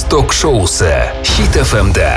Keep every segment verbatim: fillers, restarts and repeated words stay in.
tok shousi Hit F M'da.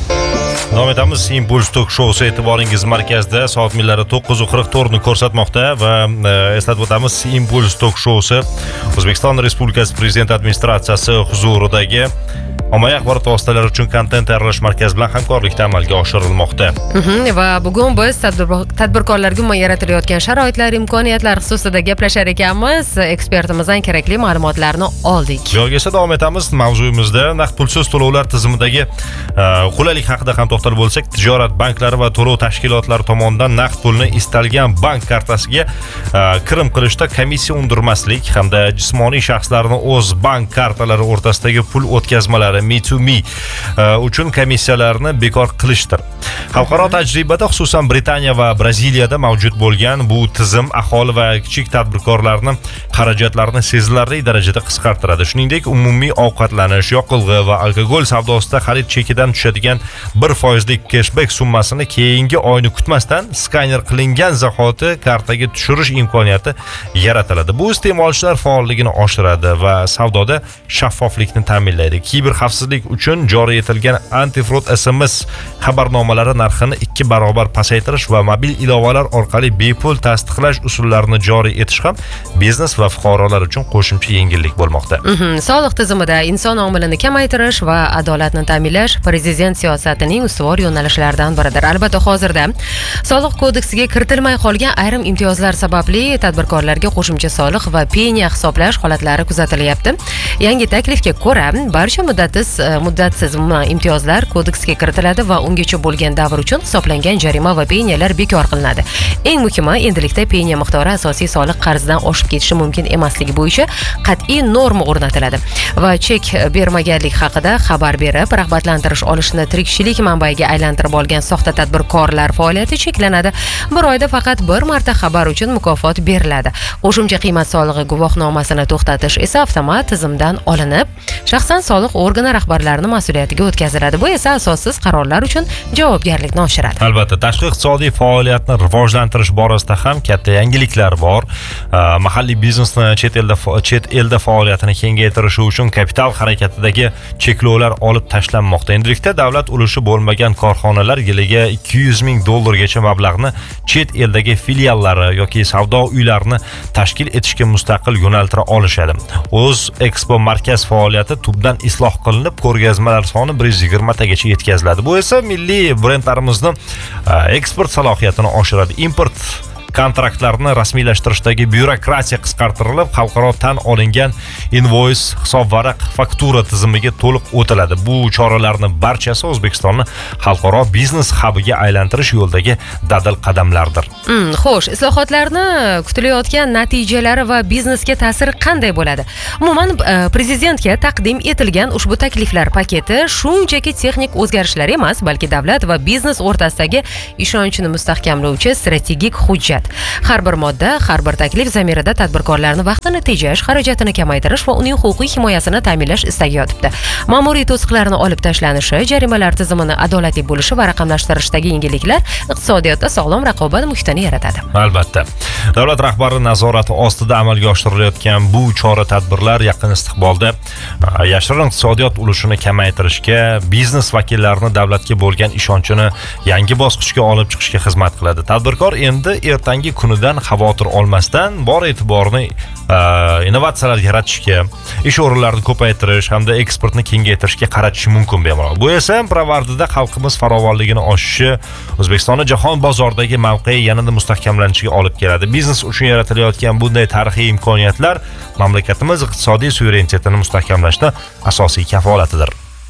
Davom etamiz. Impuls tok shousi e'tiboringiz markazida soat millari to'qqiz qirq to'rt ni ko'rsatmoqda va eslatib o'tamiz, Impuls tok shousi O'zbekiston Respublikasi Prezident administratsiyasi huzuridagi ommaviy axborot vositalari uchun kontent tayyorlash markazi bilan hamkorlikda amalga oshirilmoqda. Va bugun biz tadbirkorlarga umuman yaratilayotgan sharoitlar, imkoniyatlar xususida gaplashar ekanmiz. Ekspertimizdan kerakli ma'lumotlarni oldik. Yo'lga esa davom etamiz. Mavzuyimizda naqd pulsiz to'lovlar tizimidagi qulaylik haqida ham to'xtalib bo'lsak, tijorat banklari va to'lov tashkilotlari tomonidan naqd pulni istalgan bank kartasiga kirim qilishda komissiya undirmaslik hamda jismoniy shaxslarning o'z bank kartalari o'rtasidagi pul o'tkazmalari me to me uchun komissiyalarni bekor qilishdir. Xalqaro tajribada, xususan Britaniya va Braziliyada mavjud bo'lgan bu tizim aholi va kichik tadbirkorlarning xarajatlarini sezilarli darajada qisqartiradi. Shuningdek, umumiy ovqatlanish, yoqilg'i va alkogol savdosida xarid chekidan tushadigan bir foizlik cashback summasini keyingi oyni kutmasdan skaner qilingan zahoti kartaga tushirish imkoniyati yaratiladi. Bu iste'molchilar faolligini oshiradi va savdoda shaffoflikni ta'minlaydi. Kiber xavfsizlik uchun joriy etilgan antifraud S M S xabarnomalari narxini ikki barobar pasaytirish va mobil ilovalar orqali bepul tasdiqlash usullarini joriy etish ham biznes va fuqarolar uchun qo'shimcha yengillik bo'lmoqda. Soliq tizimida inson omilini kamaytirish va adolatni ta'minlash prezident siyosatining ustuvor yo'nalishlaridan biridir. Albatta, hozirda soliq kodeksiga kiritilmay qolgan ayrim imtiyozlar sababli tadbirkorlarga qo'shimcha soliq va penya hisoblash holatlari kuzatilyapti. Yangi taklifga ko'ra, barcha muddatsiz muddatsiz imtiyozlar kodeksga kiritiladi va ungacha bo'lgan davr uchun hisoblangan jarima va penyalar bekor qilinadi. Eng muhimi, endilikda penya miqdori asosiy soliq qarzidan oshib ketishi mumkin emasligi bo'yicha qat'iy norma o'rnatiladi va chek bermaganlik haqida xabar berib, rag'batlantirish olishni tirikchilik manbaiga aylantirib olgan soxta tadbirkorlar faoliyati cheklanadi. Bir oyda faqat bir marta xabar uchun mukofot beriladi. Qo'shimcha qiymat solig'i guvohnomasini to'xtatish esa avtomat tizimdan olinib, shaxsan soliq organi rahbarlarining mas'uliyatiga o'tkaziladi. Bu esa asossiz qarorlar uchun javobgarlikni oshiradi. Albatta, tashqi iqtisodiy faoliyatni rivojlantirish borasida ham katta yangiliklar bor. Mahalliy biznesni chet elda chet elda faoliyatini kengaytirish uchun kapital harakatidagi cheklovlar olib tashlanmoqda. Endilikda davlat ulushi bo'lmagan korxonalar yiliga ikki yuz ming dollargacha mablag'ni chet eldagi filiallari yoki savdo uylarini tashkil etishga mustaqil yo'naltira olishadi. O'z Expo markaz faoliyati tubdan isloh qilinib, ko'rgazmalar soni bir yuz yigirma tagacha yetkaziladi. Bu esa milliy brendlarimizni eksport salohiyatini oshiradi. Import kontraktlarni rasmiylashtirishdagi byurokratiya qisqartirilib, xalqaro tan olingan invoice, hisobvaraq, faktura tizimiga to'liq o'tiladi. Bu choralarning barchasi O'zbekistonni xalqaro biznes hubiga aylantirish yo'lidagi dadil qadamlardir. Hmm, xo'sh, islohotlarni kutilayotgan natijalari va biznesga ta'siri qanday bo'ladi? Umuman, prezidentga taqdim etilgan ushbu takliflar paketi shunchaki texnik o'zgarishlar emas, balki davlat va biznes o'rtasidagi ishonchni mustahkamlovchi strategik hujjat. Har bir modda, har bir taklif zamirida tadbirkorlarning vaqtini tejash, xarajatini kamaytirish va uning huquqiy himoyasini ta'minlash istagi yotibdi. Ma'muriy to'siqlarni olib tashlanishi, jarimalar tizimini adolatli bo'lishi va raqamlashtirishdagi yengilliklar iqtisodiyotda sog'lom raqobat muhitini yaratadi. Albatta. Davlat rahbari nazorati ostida amalga oshirilayotgan bu chora-tadbirlar yaqin istiqbolda yashirin iqtisodiyot ulushini kamaytirishga, biznes vakillarini davlatga bo'lgan ishonchini yangi bosqichga olib chiqishga xizmat qiladi. Tadbirkor endi ertangi kunidan xavotir olmasdan bor e'tiborni innovatsiyalar yaratishga, ish o'rinlarini ko'paytirish hamda eksportni kengaytirishga qaratishi mumkin bemalol. Bu esa pirovardida xalqimiz farovonligini oshishi, O'zbekistonning jahon bozoridagi mavqei yanada mustahkamlanishiga olib keladi. Biznes uchun yaratilayotgan bunday tarixiy imkoniyatlar mamlakatimiz iqtisodiy suverenitetini mustahkamlashda asosiy kafolatidir.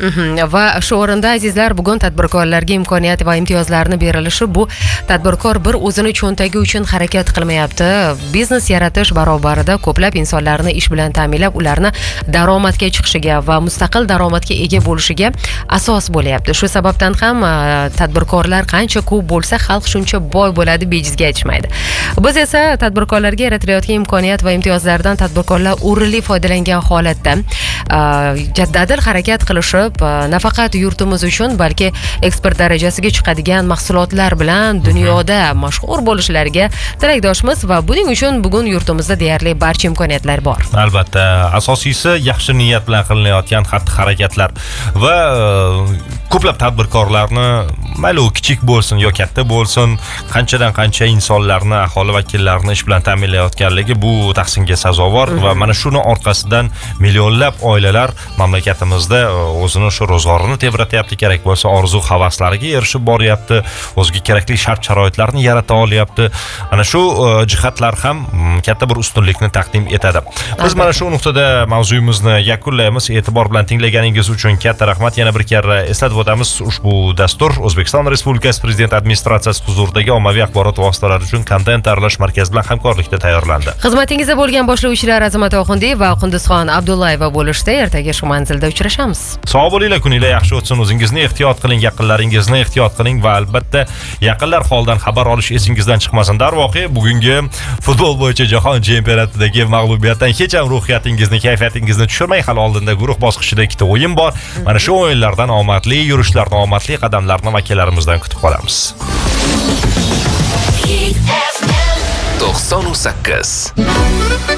Va shu o'rinda azizlar, bugun tadbirkorlarga imkoniyat va imtiyozlarni berilishi bu tadbirkor bir o'zini cho'ntagi uchun harakat qilmayapti. Biznes yaratish barobarida ko'plab insonlarni ish bilan ta'minlab, ularni daromadga chiqishiga va mustaqil daromadga ega bo'lishiga asos bo'lyapti. Shu sababdan ham tadbirkorlar qancha ko'p bo'lsa, xalq shuncha boy bo'ladi, bejizga aytishmaydi. Biz esa tadbirkorlarga yaratilayotgan imkoniyat va imtiyozlardan tadbirkorlar o'rinli foydalangan holatda jaddadil harakat qilishib, nafaqat yurtimiz uchun, balki eksport darajasiga chiqadigan mahsulotlar bilan dunyoda mashhur bo'lishlariga tilakdoshmiz va buning uchun bugun yurtimizda deyarli barcha imkoniyatlar bor. Albatta, asosiysi yaxshi niyat bilan qilinayotgan xatti-harakatlar va ko'plab tadbirkorlarni, mayli u kichik bo'lsin yo katta bo'lsin, qanchadan qancha insonlarni, aholi vakillarini ish bilan ta'minlayotganligi bu tahsinga sazovor va mana shuni orqasidan millionlab oilalar mamlakatimizda o'zini shu ro'zg'orini tebratyapti, kerak bo'lsa orzu havaslariga erishib boryapti, o'ziga kerakli shart-sharoitlarni yarata olyapti. Ana shu jihatlar ham katta bir ustunlikni taqdim etadi. Biz mana shu nuqtada mavzuyimizni yakunlaymiz. E'tibor bilan tinglaganingiz uchun katta rahmat. Yana bir karra eslatib o'tamiz, ushbu dastur O'zbekiston Respublikasi Prezident administratsiyasi huzuridagi ommaviy axborot vositalari uchun kontent tayyorlash markazi bilan hamkorlikda tayyorlandi. Xizmatingizda bo'lgan boshlovchilar Azamat Oxundiyev va Qunduzxon Abdullayeva bo'lishdi. Ertaga shu manzilda uchrashamiz. Sog' bo'linglar, kuninglar yaxshi o'tsin. O'zingizni ehtiyot qiling, yaqinlaringizni ehtiyot qiling va albatta yaqinlar holdan xabar olish esingizdan chiqmasin. Darvoqe, bugungi futbol bo'yicha jahon chempionatidagi mag'lubiyatdan hech ham ruhiyatingizni, kayfiyatingizni tushirmang. Hali oldinda guruh bosqichida ikkita o'yin bor. Mana shu o'yinlardan omadli yurishlarni, omadli qadamlarni vakillarimizdan kutib qolamiz. to'qson sakkiz